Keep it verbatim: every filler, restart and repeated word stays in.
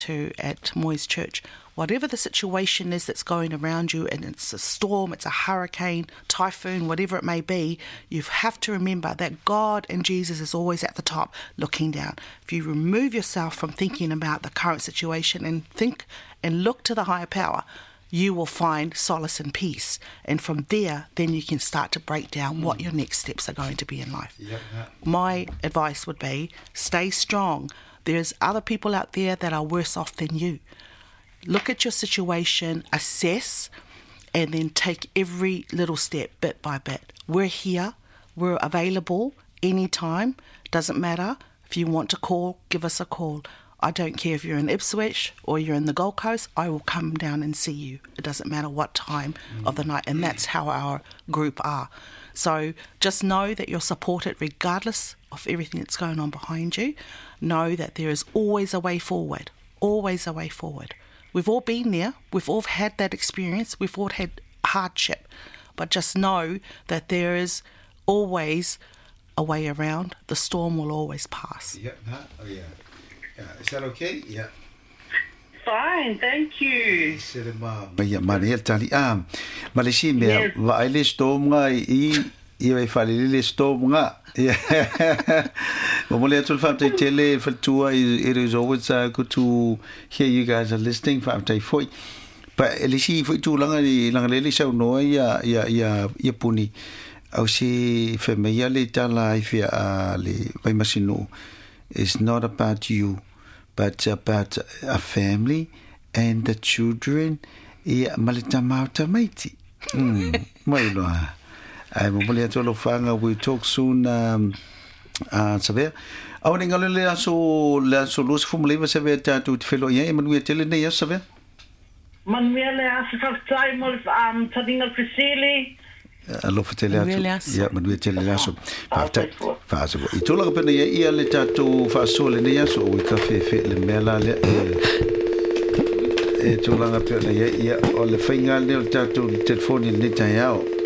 to at Moy's Church. Whatever the situation is that's going around you, and it's a storm, it's a hurricane, typhoon, whatever it may be, you have to remember that God and Jesus is always at the top looking down. If you remove yourself from thinking about the current situation and think and look to the higher power, you will find solace and peace. And from there, then you can start to break down mm. what your next steps are going to be in life. Yep, yep. My advice would be, stay strong. There's other people out there that are worse off than you. Look at your situation, assess, and then take every little step bit by bit. We're here. We're available anytime. Doesn't matter. If you want to call, give us a call. I don't care if you're in Ipswich or you're in the Gold Coast, I will come down and see you. It doesn't matter what time mm. of the night, and that's how our group are. So just know that you're supported regardless of everything that's going on behind you. Know that there is always a way forward, always a way forward. We've all been there, we've all had that experience, we've all had hardship, but just know that there is always a way around. The storm will always pass. Yeah, oh yeah. Yeah, is that okay? Yeah. Fine, thank you. Yeah, Maria Tali. Ah, Malaysia me va ile storm nga I I vai fale ile storm nga. Yeah. Well, let's tell tele for two. It is always uh, good to hear you guys are listening for after four. But Elishi for too long lang lele so no ya ya ya ya puni. Au si familia le tala ifia le vai masino. It's not about you, but about a family and the children. Ia malita mauta maiti. Hmm. Mai loa. Ai mo le tolo fanga. We talk soon. Um, uh, sabe. Au ninga le aso le aso lus fumule sabe tatu felo ia e manu tele ne ia sabe. Manuele aso fai mo um tadinga Priscilla. Alo fatele atu. Ya manu tele aso. Fafta. Faso. I tola ka pena ia le tatu faso le ne aso we ka fe fe le mela le e tola ka pena ia o le fingal le tatu telefoni le tayao.